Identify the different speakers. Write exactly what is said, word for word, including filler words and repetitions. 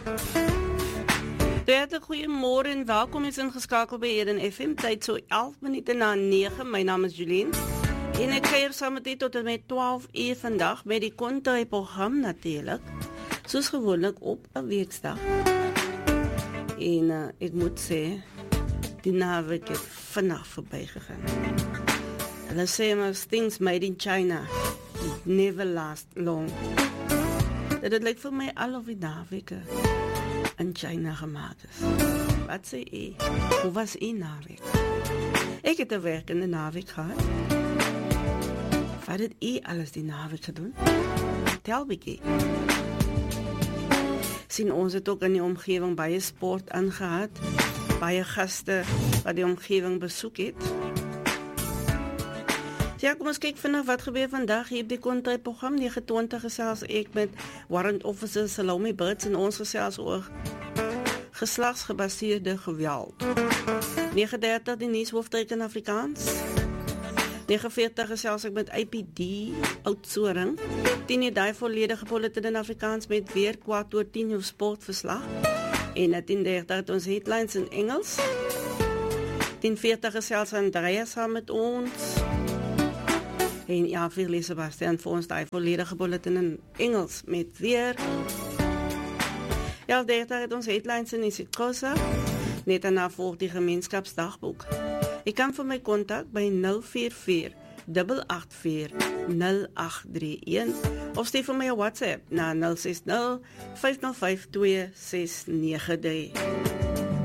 Speaker 1: Hartlik goeiemôre en welkom is ingeskakel by Eden F M, tyd so elf minute na nege. My naam is Julien en ek kuier saam met u tot en met twaalf uur vandag met die Kontrae program natuurlik, soos gewoonlik op 'n weekdag. En uh, ek moet sê, die naweek het vinnig verby gegaan. Hulle sê maar, things made in China never last long. Dat het lyk vir my al of die naweke in China gemaakt is. Wat sê u? Hoe was u naweek? Ek het 'n werkende naweek gehad. Wat het u alles die naweek gedoen? Tel bietjie. Sien, ons het ook in die omgewing baie sport aangehad, baie gaste wat die omgewing besoek het. Ja, kom ons kyk vanaf wat gebeur vandag hier op die Kontrae program. nege twintig gesels ek met Warrant Officer Salome Brits en ons gesels oor geslagsgebaseerde geweld. nege dertig die nuushooftrekker in Afrikaans. nege veertig gesels ek met I P D Oudtshoorn. tien uur die volledige bulletin in Afrikaans met weer kwart oor tien uur sportverslag. En tien dertig het ons headlines in Engels. tien veertig gesels Andrea saam met ons. En ja, vir Sebastian vir ons die volledige bulletin in Engels met weer. Ja, dertig het ons headlines in isiXhosa. Net daarna volg die gemeenskapsdagboek. Jy kan vir my kontak by nul vier vier agt agt vier nul agt drie een of stuur vir my 'n WhatsApp na nul ses nul vyf nul vyf twee ses nege drie.